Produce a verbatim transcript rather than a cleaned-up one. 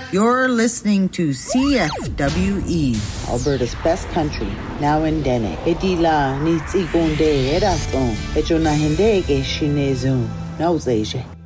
You're listening to C F W E, Alberta's best country, now in Dene. Etila ni tsigonde erason, echona hende ke shinezun, nauzeje.